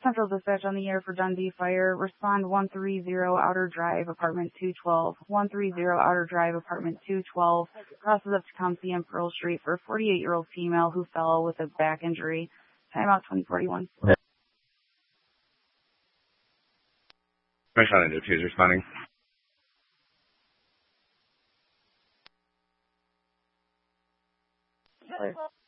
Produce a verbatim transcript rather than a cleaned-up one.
Central Dispatch on the air for Dundee Fire. Respond one three zero Outer Drive, Apartment two twelve. one three zero Outer Drive, Apartment two twelve. Crosses up Tecumseh and Pearl Street for a forty-eight-year-old female who fell with a back injury. Timeout twenty forty-one. Okay. I'm trying to do two responding. Clear.